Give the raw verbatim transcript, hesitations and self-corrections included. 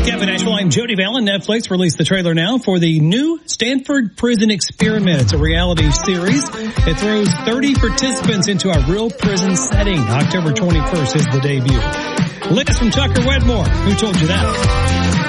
Kevin Asheville, I'm Jody Vallon. Netflix released the trailer now for the new Stanford Prison Experiment. It's a reality series. It throws thirty participants into a real prison setting. October twenty-first is the debut. Latest from Tucker Wedmore. Who told you that?